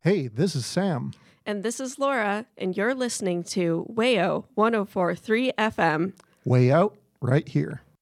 Hey, this is Sam. And this is Laura, and you're listening to WAYO 104.3 FM. Way out right here.